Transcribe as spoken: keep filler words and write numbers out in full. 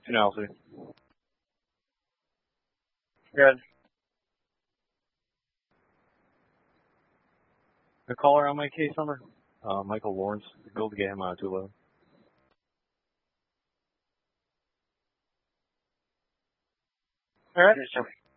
Analysis. Good. The caller on my case number? Uh, Michael Lawrence. Go to get him out too low. All right.